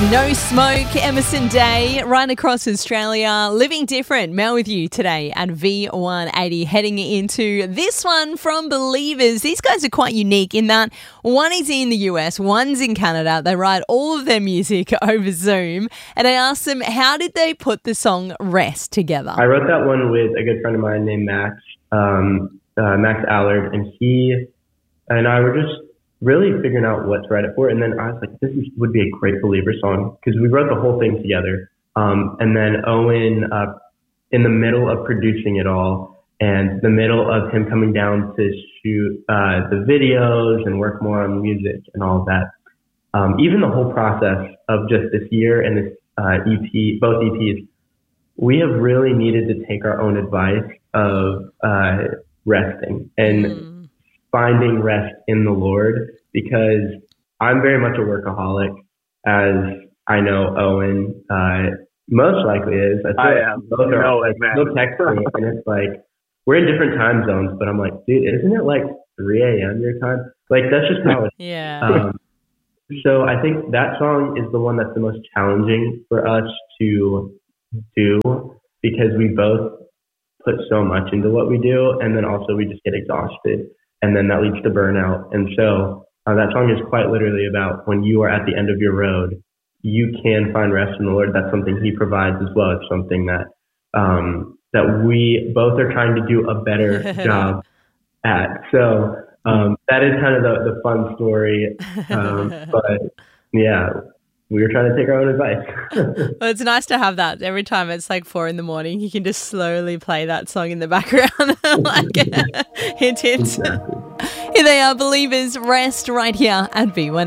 No Smoke, Emerson Day, right across Australia, living different. Mel with you today at V180, heading into this one from Believers. These guys are quite unique in that one is in the US, one's in Canada. They write all of their music over Zoom. And I asked them, how did they put the song Rest together? I wrote that one with a good friend of mine named Max, Max Allard, and he and I were just really figuring out what to write it for. And then I was like, would be a great Believer song, because we wrote the whole thing together. And then Owen, in the middle of producing it all and the middle of him coming down to shoot the videos and work more on the music and all of that, even the whole process of just this year and this EP, both EPs, we have really needed to take our own advice of resting and finding rest in the Lord, because I'm very much a workaholic, as I know Owen most likely is. I am. Both are like, he'll text me, and it's like, we're in different time zones, but I'm like, dude, isn't it like 3 a.m. your time? Like, that's just how it is. Yeah. So I think that song is the one that's the most challenging for us to do, because we both put so much into what we do, and then also we just get exhausted, and then that leads to burnout. And so that song is quite literally about when you are at the end of your road, you can find rest in the Lord. That's something He provides as well. It's something that that we both are trying to do a better job at. So that is kind of the fun story. But yeah, we were trying to take our own advice. Well, it's nice to have that. Every time it's like 4 a.m, you can just slowly play that song in the background. Like, hint, hint. Exactly. Here they are, Believers, Rest, right here at V1.